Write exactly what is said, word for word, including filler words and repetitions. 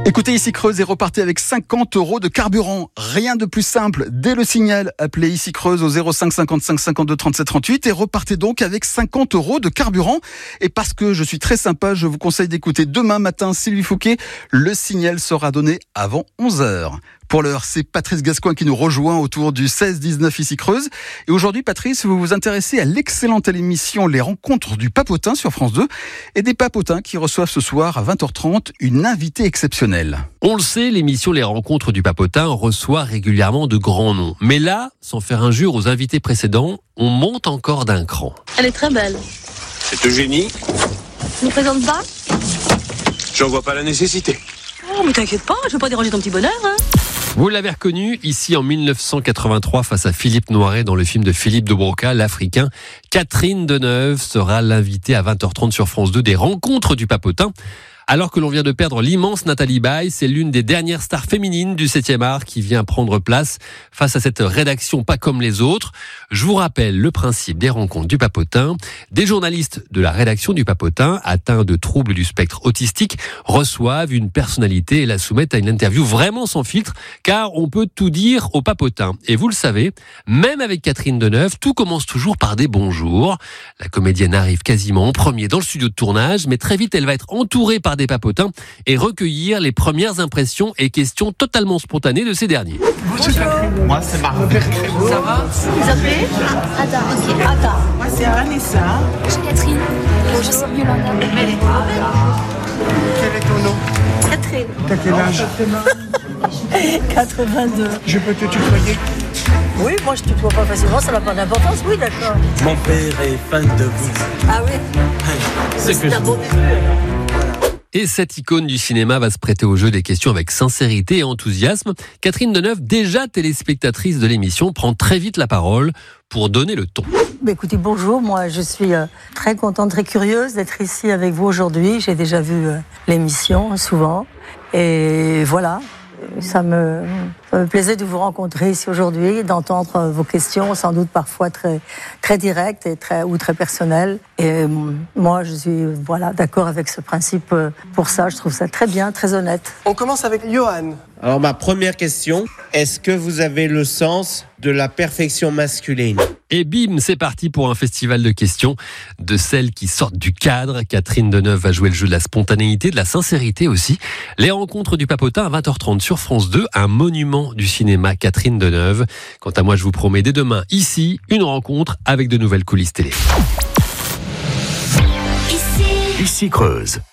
Écoutez ici Creuse et repartez avec cinquante euros de carburant. Rien de plus simple. Dès le signal, appelez ici Creuse au zéro cinq cinquante-cinq cinquante-deux trente-sept trente-huit et repartez donc avec cinquante euros de carburant. Et parce que je suis très sympa, je vous conseille d'écouter demain matin Sylvie Fouquet. Le signal sera donné avant onze heures. Pour l'heure, c'est Patrice Gascoin qui nous rejoint autour du seize dix-neuf ici Creuse. Et aujourd'hui, Patrice, vous vous intéressez à l'excellente émission Les Rencontres du Papotin sur France deux et des papotins qui reçoivent ce soir à vingt heures trente une invitée exceptionnelle. On le sait, l'émission Les Rencontres du Papotin reçoit régulièrement de grands noms. Mais là, sans faire injure aux invités précédents, on monte encore d'un cran. Elle est très belle. C'est Eugénie. Tu ne présentes pas? J'en vois pas la nécessité. Oh, mais t'inquiète pas, je veux pas déranger ton petit bonheur, hein. Vous l'avez reconnu, ici en mille neuf cent quatre-vingt-trois, face à Philippe Noiret dans le film de Philippe de Broca, l'Africain, Catherine Deneuve sera l'invitée à vingt heures trente sur France deux des Rencontres du Papotin. Alors que l'on vient de perdre l'immense Nathalie Baye, c'est l'une des dernières stars féminines du septième art qui vient prendre place face à cette rédaction pas comme les autres. Je vous rappelle le principe des Rencontres du Papotin. Des journalistes de la rédaction du Papotin, atteints de troubles du spectre autistique, reçoivent une personnalité et la soumettent à une interview vraiment sans filtre, car on peut tout dire au Papotin. Et vous le savez, même avec Catherine Deneuve, tout commence toujours par des bonjours. La comédienne arrive quasiment en premier dans le studio de tournage, mais très vite elle va être entourée par des papotins et recueillir les premières impressions et questions totalement spontanées de ces derniers. Bonjour. Moi, c'est Marc. Ça va? Vous appelez? Ada. Ok, Ada. Moi, c'est Vanessa. Je suis Catherine. Bonjour, c'est Yolanda. Quel est ton nom? Catherine. T'as quel âge? quatre-vingt-deux. Je peux te tutoyer? Oui, moi, je te vois pas facilement, ça n'a pas d'importance. Oui, d'accord. Mon père est fan de vous. Ah oui? C'est que un je- beau début. Et cette icône du cinéma va se prêter au jeu des questions avec sincérité et enthousiasme. Catherine Deneuve, déjà téléspectatrice de l'émission, prend très vite la parole pour donner le ton. Bah, écoutez, bonjour. Moi, je suis euh, très contente, très curieuse d'être ici avec vous aujourd'hui. J'ai déjà vu euh, l'émission souvent. Et voilà. Ça me, ça me plaisait de vous rencontrer ici aujourd'hui, d'entendre euh, vos questions, sans doute parfois très, très directes et très, ou très personnelles. Et euh, moi, je suis voilà, d'accord avec ce principe. euh, Pour ça, je trouve ça très bien, très honnête. On commence avec Johan. Alors ma première question, est-ce que vous avez le sens de la perfection masculine? Et bim, c'est parti pour un festival de questions de celles qui sortent du cadre. Catherine Deneuve va jouer le jeu de la spontanéité, de la sincérité aussi. Les Rencontres du Papotin à vingt heures trente sur France deux, un monument du cinéma Catherine Deneuve. Quant à moi, je vous promets dès demain, ici, une rencontre avec de nouvelles coulisses télé. Ici. Ici Creuse.